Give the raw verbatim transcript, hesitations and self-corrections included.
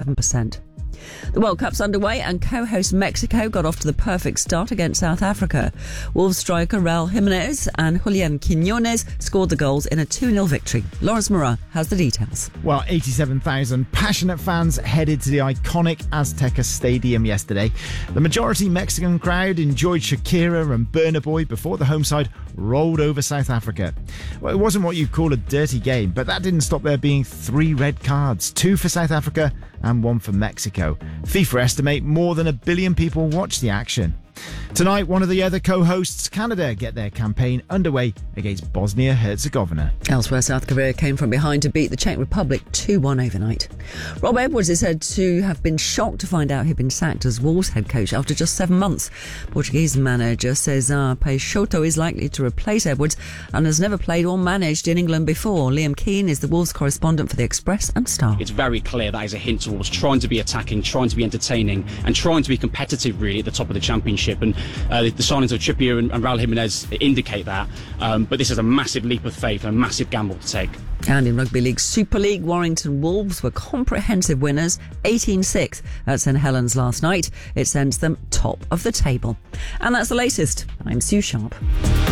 seven percent. The World Cup's underway and co-host Mexico got off to the perfect start against South Africa. Wolves striker Raul Jimenez and Julian Quinones scored the goals in a two nil victory. Lawrence Morat has the details. Well, eighty-seven thousand passionate fans headed to the iconic Azteca Stadium yesterday. The majority Mexican crowd enjoyed Shakira and Burna Boy before the home side rolled over South Africa. Well, it wasn't what you'd call a dirty game, but that didn't stop there being three red cards, two for South Africa and one for Mexico. FIFA estimate more than a billion people watched the action. Tonight, one of the other co-hosts, Canada, get their campaign underway against Bosnia-Herzegovina. Elsewhere, South Korea came from behind to beat the Czech Republic two one overnight. Rob Edwards is said to have been shocked to find out he'd been sacked as Wolves head coach after just seven months. Portuguese manager Cesar Peixoto is likely to replace Edwards and has never played or managed in England before. Liam Keane is the Wolves correspondent for the Express and Star. It's very clear that is a hint towards trying to be attacking, trying to be entertaining and trying to be competitive really at the top of the championship. And uh, the signings of Trippier and, and Raul Jimenez indicate that. Um, but this is a massive leap of faith and a massive gamble to take. And in Rugby League Super League, Warrington Wolves were comprehensive winners, eighteen six at St Helens last night. It sends them top of the table. And that's the latest. I'm Sue Sharp.